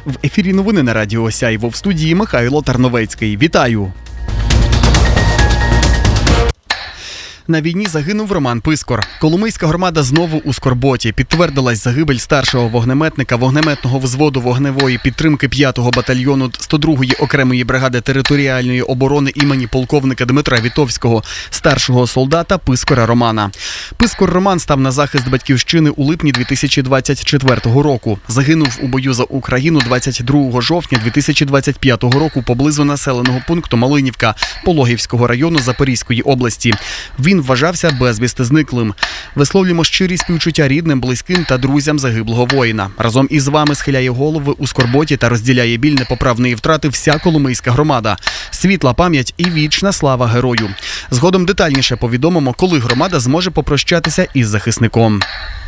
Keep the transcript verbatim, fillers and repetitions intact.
В ефірі новини на радіо Сяйво, в студії Михайло Тарновецький. Вітаю! На війні загинув Роман Пискор. Коломийська громада знову у скорботі. Підтвердилась загибель старшого вогнеметника вогнеметного взводу вогневої підтримки п'ятого батальйону сто другої окремої бригади територіальної оборони імені полковника Дмитра Вітовського, старшого солдата Пискора Романа. Пискор Роман став на захист батьківщини у липні дві тисячі двадцять четвертого року. Загинув у бою за Україну двадцять другого жовтня дві тисячі двадцять п'ятого року поблизу населеного пункту Малинівка Пологівського району Запорізької області. Він Він вважався безвісти зниклим. Висловлюємо щирі співчуття рідним, близьким та друзям загиблого воїна. Разом із вами схиляє голови у скорботі та розділяє біль непоправної втрати вся Коломийська громада. Світла пам'ять і вічна слава герою. Згодом детальніше повідомимо, коли громада зможе попрощатися із захисником.